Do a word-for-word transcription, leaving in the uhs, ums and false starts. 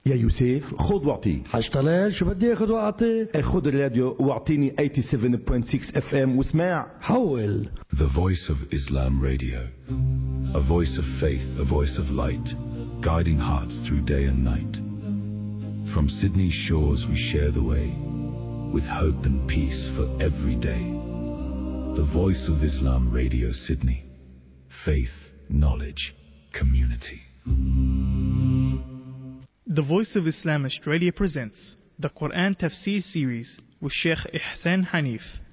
يا يوسف خذ واعطي. حاج طلال شو بدي اخذ واعطي؟ خذ الراديو واعطيني ثمانية وثمانين فاصلة ستة اف ام واسمع. حول. The Voice of Islam Radio. A voice of faith, a voice of light, guiding hearts through day and night. From Sydney's shores we share the way, with hope and peace for every day. The Voice of Islam Radio Sydney. Faith, knowledge, community. The Voice of Islam Australia presents the Quran Tafsir series with Sheikh Ihsan Hanif.